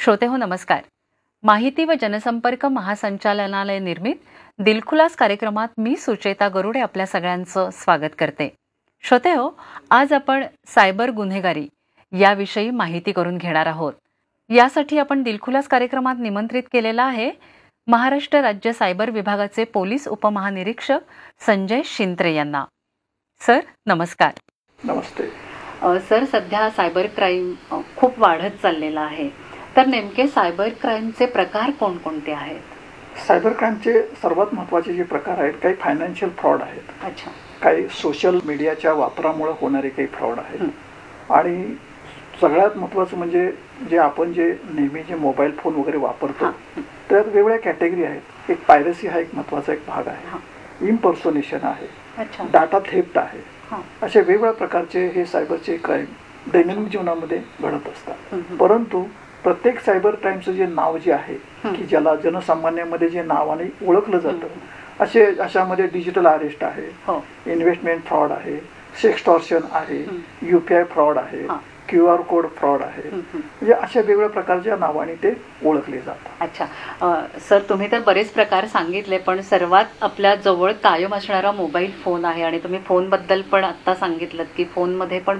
श्रोतेहो नमस्कार. माहिती व जनसंपर्क महासंचालनालय निर्मित दिलखुलास कार्यक्रमात मी सुचेता गरुडे आपल्या सगळ्यांचं स्वागत करते. श्रोतेहो, आज आपण सायबर गुन्हेगारी याविषयी माहिती करून घेणार आहोत. यासाठी आपण दिलखुलास कार्यक्रमात निमंत्रित केलेला आहे महाराष्ट्र राज्य सायबर विभागाचे पोलीस उपमहानिरीक्षक संजय शिंत्रे यांना. सर नमस्कार. नमस्ते. सर, सध्या सायबर क्राईम खूप वाढत चाललेला आहे, तर नेमके सायबर क्राईमचे प्रकार कोणकोणते आहेत? सायबर क्राईमचे सर्वात महत्त्वाचे जे प्रकार आहेत, काही फायनान्शियल फ्रॉड आहेत. अच्छा. काही सोशल मीडियाच्या वापरामुळे होणारे काही फ्रॉड आहेत. आणि सगळ्यात महत्त्वाचं म्हणजे जे नेहमी जे मोबाईल फोन वगैरे वापरतो त्यात वेगवेगळ्या कॅटेगरी आहेत. एक पायरसी हा एक महत्त्वाचा एक भाग आहे. इम्पर्सोनेशन आहे. डाटा थेफ्ट आहे. असे वेगवेगळ्या प्रकारचे हे सायबरचे क्राईम दैनंदिन जीवनामध्ये घडत असतात. परंतु प्रत्येक सायबर क्राईमचं जे नाव जे आहे की ज्याला जनसामान्यामध्ये जे नावाने ओळखलं जातं, अशामध्ये डिजिटल अरेस्ट आहे, इन्व्हेस्टमेंट फ्रॉड आहे, सेक्सटॉर्शन आहे, UPI फ्रॉड आहे, QR कोड फ्रॉड आहे. म्हणजे अशा वेगवेगळ्या प्रकारच्या नावाने ते ओळखले जातात. अच्छा. सर, तुम्ही तर बरेच प्रकार सांगितले, पण सर्वात आपल्या जवळ कायम असणारा मोबाईल फोन आहे आणि तुम्ही फोनबद्दल पण आता सांगितलं की फोनमध्ये पण